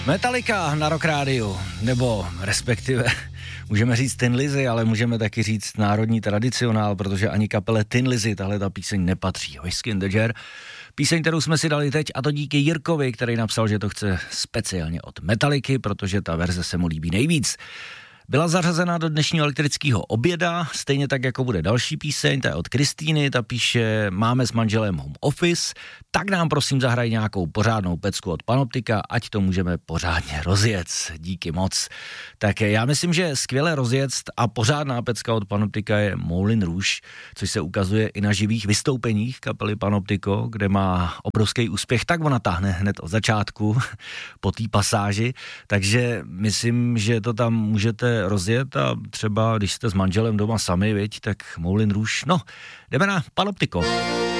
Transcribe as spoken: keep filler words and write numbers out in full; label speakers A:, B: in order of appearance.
A: Metallica na Rock Rádiu, nebo respektive můžeme říct Tin Lizzy, ale můžeme taky říct národní tradicionál, protože ani kapele Tin Lizzy tahle ta píseň nepatří. Whiskey in the Jar, píseň, kterou jsme si dali teď, a to díky Jirkovi, který napsal, že to chce speciálně od Metalliky, protože ta verze se mu líbí nejvíc. Byla zařazena do dnešního elektrického oběda, stejně tak, jako bude další píseň, ta je od Kristýny, ta píše, máme s manželem home office, tak nám prosím zahraj nějakou pořádnou pecku od Panoptika, ať to můžeme pořádně rozjet. Díky moc. Tak já myslím, že skvěle rozjet a pořádná pecka od Panoptika je Moulin Rouge, což se ukazuje i na živých vystoupeních kapely Panoptiko, kde má obrovský úspěch, tak ona táhne hned od začátku po té pasáži, takže myslím, že to tam můžete rozjet a třeba, když jste s manželem doma sami, viď, tak Moulin Rouge, no, jdeme na Panoptiko.